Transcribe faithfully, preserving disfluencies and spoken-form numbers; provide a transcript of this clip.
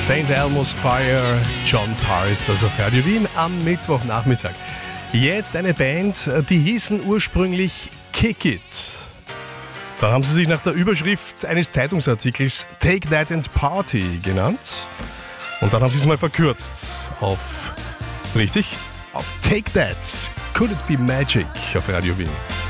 Saint Elmo's Fire, John Parr ist das auf Radio Wien am Mittwochnachmittag. Jetzt eine Band, die hießen ursprünglich Kick It. Dann haben sie sich nach der Überschrift eines Zeitungsartikels Take That and Party genannt. Und dann haben sie es mal verkürzt auf, richtig, auf Take That, Could It Be Magic auf Radio Wien.